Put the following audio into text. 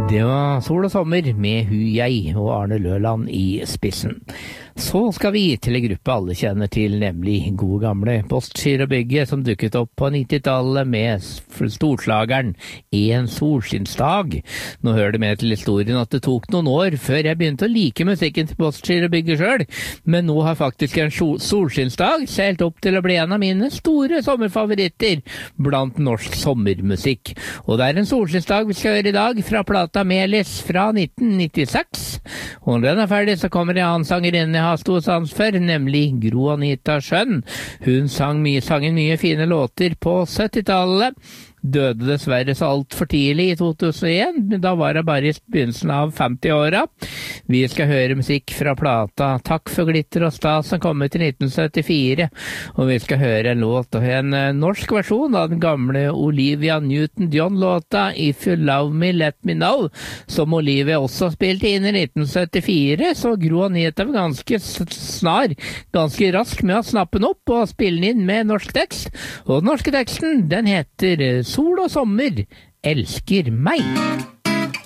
Det var Sol og sommer med Hu Jeg og Arne Løland i spissen. Så skal vi til en gruppe alle kjenner til, nemlig gode gamle Postgiro Bygge, som dukket opp på 90-tallet med storslageren En solskinnsdag. Nå hører det med til historien at det tok noen år før jeg begynte å like musikken til Postgiro Bygge selv, men nå har faktisk En solskinnsdag seilt opp til å bli en av mine store sommerfavoritter blant norsk sommermusikk. Og det er En solskinnsdag vi skal høre i dag fra plata Melis fra 1996. Og når den er ferdig, så kommer en annen sangerinne jeg har stor sans for, nemlig Gro Anita Schjønn. Hun sang mye fine låter på 70-tallet. Døde dessverre så alt for tidlig i 2001, men da var det bare i begynnelsen av 50-åra. Vi skal høre musikk fra plata Takk for glitter og stas som kom ut i 1974, og vi skal høre en låt og en norsk versjon av den gamle Olivia Newton-John-låta If You Love Me, Let Me Know, som Olivia også spilte inn i 1974, så Gro Anita var ganske rask med å snappe den opp og spille den inn med norsk tekst, og den norske teksten, den heter Sol og sommer elsker meg.